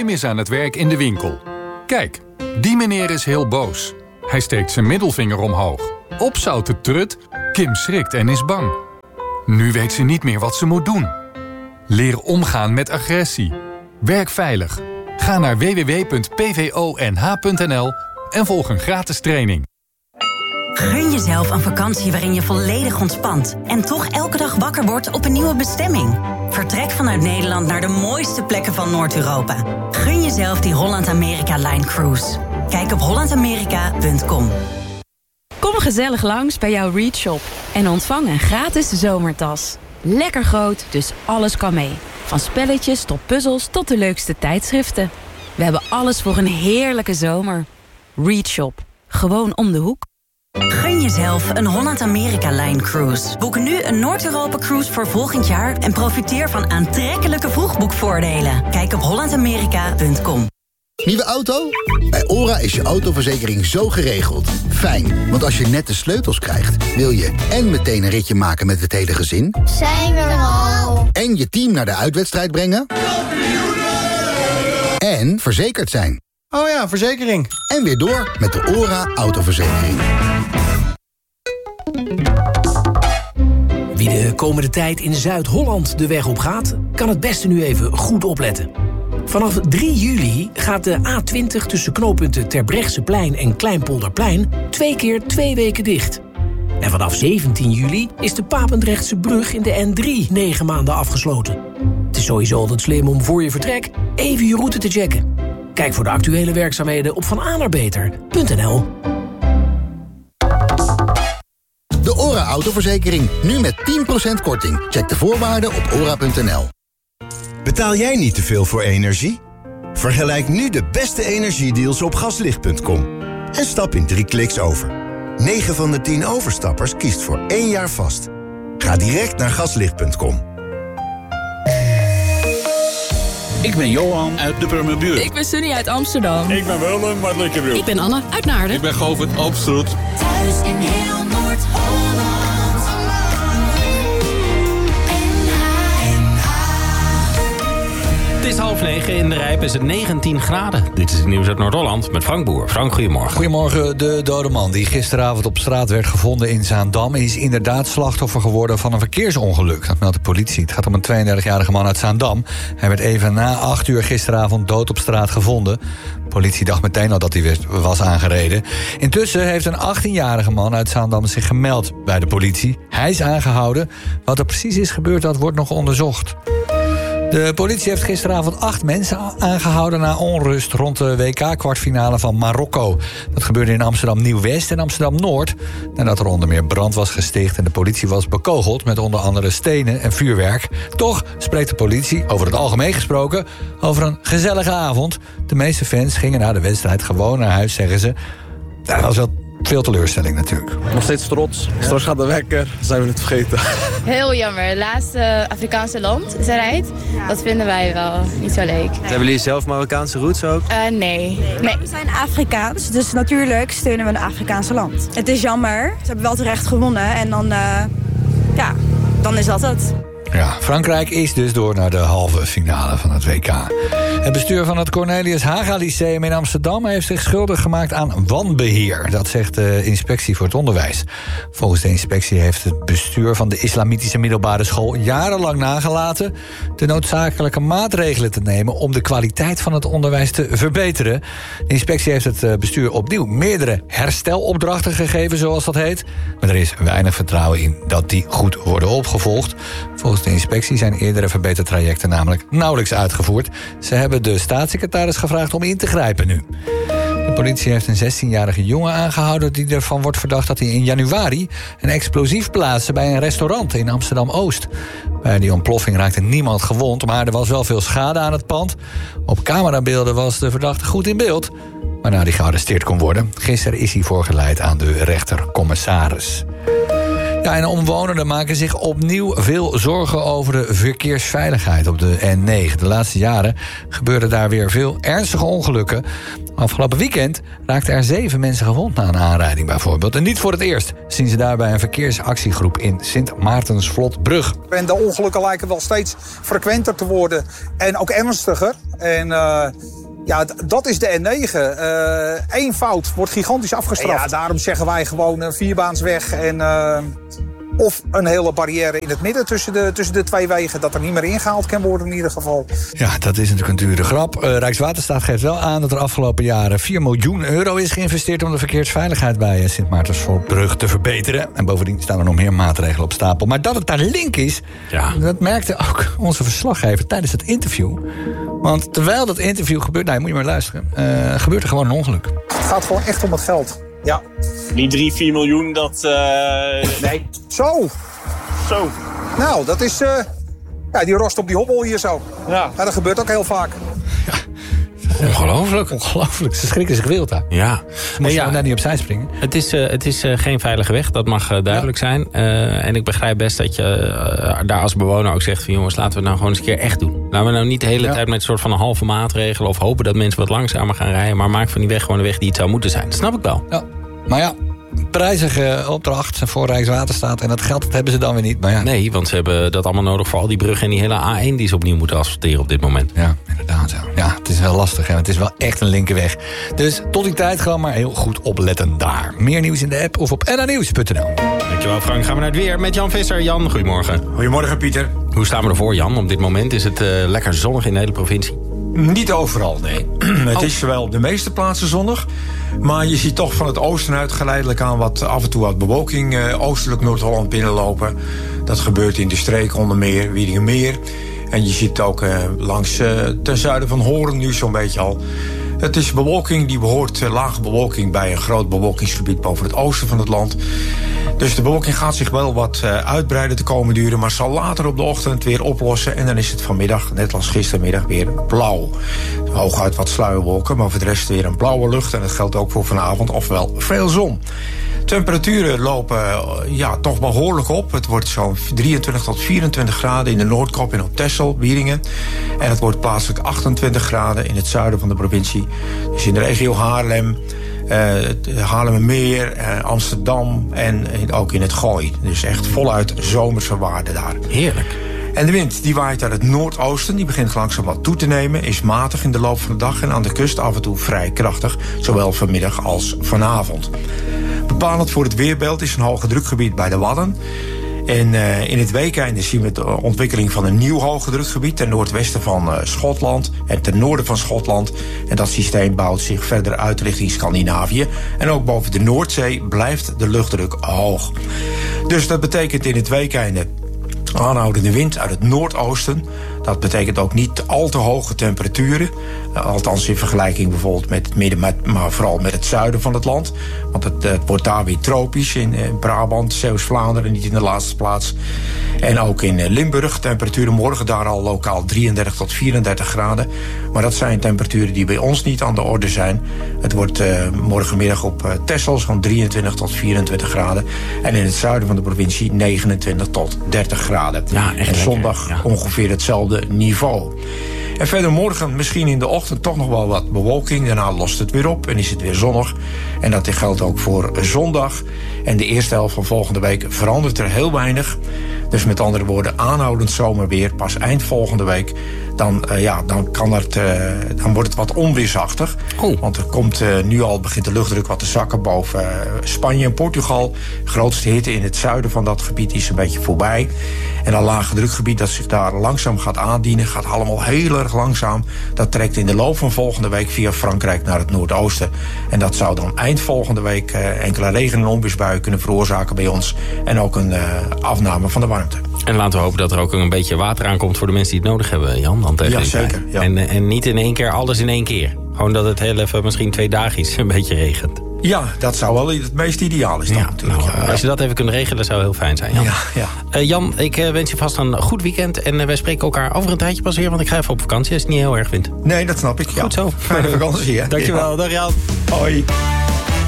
Kim is aan het werk in de winkel. Kijk, die meneer is heel boos. Hij steekt zijn middelvinger omhoog. Opzouten trut, Kim schrikt en is bang. Nu weet ze niet meer wat ze moet doen. Leer omgaan met agressie. Werk veilig. Ga naar www.pvonh.nl en volg een gratis training. Gun jezelf een vakantie waarin je volledig ontspant en toch elke dag wakker wordt op een nieuwe bestemming. Vertrek vanuit Nederland naar de mooiste plekken van Noord-Europa. Gun jezelf die Holland-Amerika-Line Cruise. Kijk op hollandamerika.com. Kom gezellig langs bij jouw Read Shop en ontvang een gratis zomertas. Lekker groot, dus alles kan mee. Van spelletjes tot puzzels tot de leukste tijdschriften. We hebben alles voor een heerlijke zomer. Read Shop. Gewoon om de hoek. Gun jezelf een Holland-Amerika-Line Cruise. Boek nu een Noord-Europa-cruise voor volgend jaar en profiteer van aantrekkelijke vroegboekvoordelen. Kijk op hollandamerika.com. Nieuwe auto? Bij OHRA is je autoverzekering zo geregeld. Fijn, want als je net de sleutels krijgt, wil je en meteen een ritje maken met het hele gezin. Zijn we er al? En je team naar de uitwedstrijd brengen. En verzekerd zijn. Oh ja, verzekering. En weer door met de OHRA autoverzekering. Wie de komende tijd in Zuid-Holland de weg op gaat, kan het beste nu even goed opletten. Vanaf 3 juli gaat de A20 tussen knooppunten Terbrechtseplein en Kleinpolderplein 2 keer 2 weken dicht. En vanaf 17 juli is de Papendrechtse brug in de N3 9 maanden afgesloten. Het is sowieso altijd slim om voor je vertrek even je route te checken. Kijk voor de actuele werkzaamheden op vananerbeter.nl. De OHRA autoverzekering, nu met 10% korting. Check de voorwaarden op ora.nl. Betaal jij niet te veel voor energie? Vergelijk nu de beste energiedeals op gaslicht.com. En stap in 3 kliks over. 9 van de 10 overstappers kiest voor 1 jaar vast. Ga direct naar gaslicht.com. Ik ben Johan uit de Purmerbuurt. Ik ben Sunny uit Amsterdam. Ik ben Willem uit Likkerwiel. Ik ben Anne uit Naarden. Ik ben Govert Opstroet. Thuis in heel Noord-Holland. Het is 8:30, in de Rijp is het 19 graden. Dit is het nieuws uit Noord-Holland met Frank Boer. Frank, goedemorgen. Goedemorgen. De dode man die gisteravond op straat werd gevonden in Zaandam is inderdaad slachtoffer geworden van een verkeersongeluk. Dat meldt de politie. Het gaat om een 32-jarige man uit Zaandam. Hij werd even na 8 uur gisteravond dood op straat gevonden. De politie dacht meteen al dat hij was aangereden. Intussen heeft een 18-jarige man uit Zaandam zich gemeld bij de politie. Hij is aangehouden. Wat er precies is gebeurd, dat wordt nog onderzocht. De politie heeft gisteravond 8 mensen aangehouden na onrust rond de WK-kwartfinale van Marokko. Dat gebeurde in Amsterdam Nieuw-West en Amsterdam Noord. Nadat er onder meer brand was gesticht en de politie was bekogeld met onder andere stenen en vuurwerk. Toch spreekt de politie, over het algemeen gesproken, over een gezellige avond. De meeste fans gingen na de wedstrijd gewoon naar huis, zeggen ze. Dat was wel veel teleurstelling natuurlijk. Nog steeds trots. Straks gaat de wekker, zijn we het vergeten. Heel jammer. Het laatste Afrikaanse land is eruit. Dat vinden wij wel niet zo leuk. Hebben jullie zelf Marokkaanse roots ook? Nee. We zijn Afrikaans, dus natuurlijk steunen we een Afrikaanse land. Het is jammer. Ze hebben wel terecht gewonnen en dan is dat het. Ja, Frankrijk is dus door naar de halve finale van het WK. Het bestuur van het Cornelius Haga Lyceum in Amsterdam heeft zich schuldig gemaakt aan wanbeheer. Dat zegt de inspectie voor het onderwijs. Volgens de inspectie heeft het bestuur van de islamitische middelbare school jarenlang nagelaten de noodzakelijke maatregelen te nemen om de kwaliteit van het onderwijs te verbeteren. De inspectie heeft het bestuur opnieuw meerdere herstelopdrachten gegeven, zoals dat heet. Maar er is weinig vertrouwen in dat die goed worden opgevolgd. Volgens de inspectie zijn eerdere verbetertrajecten namelijk nauwelijks uitgevoerd. Ze hebben de staatssecretaris gevraagd om in te grijpen nu. De politie heeft een 16-jarige jongen aangehouden die ervan wordt verdacht dat hij in januari een explosief plaatste bij een restaurant in Amsterdam-Oost. Bij die ontploffing raakte niemand gewond, maar er was wel veel schade aan het pand. Op camerabeelden was de verdachte goed in beeld, waarna hij gearresteerd kon worden. Gisteren is hij voorgeleid aan de rechtercommissaris. Ja, en omwonenden maken zich opnieuw veel zorgen over de verkeersveiligheid op de N9. De laatste jaren gebeurden daar weer veel ernstige ongelukken. Afgelopen weekend raakten er 7 mensen gewond na een aanrijding bijvoorbeeld. En niet voor het eerst zien ze daarbij een verkeersactiegroep in Sint Maartensvlotbrug. En de ongelukken lijken wel steeds frequenter te worden en ook ernstiger. En ja, dat is de N9. Eén fout wordt gigantisch afgestraft. Ja, daarom zeggen wij gewoon een vierbaansweg en of een hele barrière in het midden tussen de twee wegen, dat er niet meer ingehaald kan worden in ieder geval. Ja, dat is natuurlijk een dure grap. Rijkswaterstaat geeft wel aan dat er afgelopen jaren 4 miljoen euro is geïnvesteerd om de verkeersveiligheid bij Sint Maartensvlotbrug te verbeteren. En bovendien staan er nog meer maatregelen op stapel. Maar dat het daar link is, dat merkte ook onze verslaggever tijdens het interview. Want terwijl dat interview gebeurt, moet je maar luisteren, gebeurt er gewoon een ongeluk. Het gaat gewoon echt om het geld. Ja. Die 3-4 miljoen, dat... Nee. Zo. Nou, dat is... die rost op die hobbel hier zo. Ja. Dat gebeurt ook heel vaak. Ja. Ongelooflijk. Ze schrikken zich wild daar. Ja. Moet je daar niet opzij springen? Het is geen veilige weg, dat mag duidelijk zijn. En ik begrijp best dat je daar als bewoner ook zegt van jongens, laten we het nou gewoon eens een keer echt doen. Laten we nou niet de hele tijd met een soort van een halve maatregel of hopen dat mensen wat langzamer gaan rijden, maar maak van die weg gewoon de weg die het zou moeten zijn. Dat snap ik wel. Ja. Maar ja, prijzige opdracht voor Rijkswaterstaat en dat geld dat hebben ze dan weer niet. Maar ja. Nee, want ze hebben dat allemaal nodig voor al die bruggen en die hele A1 die ze opnieuw moeten asfalteren op dit moment. Ja, inderdaad. Ja, het is heel lastig en het is wel echt een linkerweg. Dus tot die tijd gewoon maar heel goed opletten daar. Meer nieuws in de app of op nrnieuws.nl. Dankjewel Frank. Gaan we naar het weer met Jan Visser. Jan, goedemorgen. Goedemorgen Pieter. Hoe staan we ervoor Jan op dit moment? Is het lekker zonnig in de hele provincie? Niet overal, nee. Het is wel op de meeste plaatsen zonnig. Maar je ziet toch van het oosten uit geleidelijk aan af en toe wat bewolking oostelijk Noord-Holland binnenlopen. Dat gebeurt in de streek onder meer, Wiedingenmeer. En je ziet ook langs ten zuiden van Hoorn nu zo'n beetje al. Het is bewolking, die behoort lage bewolking bij een groot bewolkingsgebied boven het oosten van het land. Dus de bewolking gaat zich wel wat uitbreiden de komende uren, maar zal later op de ochtend weer oplossen. En dan is het vanmiddag, net als gistermiddag, weer blauw. Hooguit wat sluierwolken, maar voor de rest weer een blauwe lucht. En dat geldt ook voor vanavond, ofwel veel zon. Temperaturen lopen toch behoorlijk op. Het wordt zo'n 23 tot 24 graden in de Noordkop en op Texel, Wieringen. En het wordt plaatselijk 28 graden in het zuiden van de provincie. Dus in de regio Haarlem, Haarlemmermeer, Amsterdam en ook in het Gooi. Dus echt voluit zomerse waarden daar. Heerlijk. En de wind die waait uit het noordoosten, die begint langzaam wat toe te nemen, is matig in de loop van de dag en aan de kust af en toe vrij krachtig, zowel vanmiddag als vanavond. Bepalend voor het weerbeeld is een hoge drukgebied bij de Wadden. En in het weekeinde zien we de ontwikkeling van een nieuw hoge drukgebied ten noordwesten van Schotland en ten noorden van Schotland. En dat systeem bouwt zich verder uit richting Scandinavië. En ook boven de Noordzee blijft de luchtdruk hoog. Dus dat betekent in het weekeinde aanhoudende wind uit het noordoosten. Dat betekent ook niet al te hoge temperaturen. Althans in vergelijking bijvoorbeeld met het midden, maar vooral met het zuiden van het land. Want het wordt daar weer tropisch in Brabant, Zeeuws-Vlaanderen, niet in de laatste plaats. En ook in Limburg, temperaturen morgen daar al lokaal 33 tot 34 graden. Maar dat zijn temperaturen die bij ons niet aan de orde zijn. Het wordt morgenmiddag op Texel zo'n 23 tot 24 graden. En in het zuiden van de provincie 29 tot 30 graden. Ja, echt en zondag ongeveer hetzelfde niveau. En verder morgen misschien in de ochtend toch nog wel wat bewolking. Daarna lost het weer op en is het weer zonnig. En dat geldt ook voor zondag. En de eerste helft van volgende week verandert er heel weinig. Dus met andere woorden, aanhoudend zomerweer. Pas eind volgende week, dan wordt het wat onweersachtig. Want er komt begint de luchtdruk wat te zakken boven Spanje en Portugal. De grootste hitte in het zuiden van dat gebied is een beetje voorbij. En dat lage drukgebied dat zich daar langzaam gaat aandienen, gaat allemaal heel erg langzaam. Dat trekt in de loop van volgende week via Frankrijk naar het noordoosten. En dat zou dan eind volgende week enkele regen- en onweersbuien kunnen veroorzaken bij ons. En ook een afname van de warmte. En laten we hopen dat er ook een beetje water aankomt voor de mensen die het nodig hebben, Jan. Dan tegen ja, zeker. Ja. En niet in één keer alles in één keer. Gewoon dat het heel even misschien 2 dagen iets een beetje regent. Ja, dat zou wel het meest ideaal is dan natuurlijk. Als je dat even kunt regelen, zou heel fijn zijn, Jan. Jan, ik wens je vast een goed weekend. En wij spreken elkaar over een tijdje pas weer, want ik ga even op vakantie als je het niet heel erg vindt. Nee, dat snap ik. Goed zo. Fijne vakantie, hè? Dankjewel. Dag Jan. Hoi.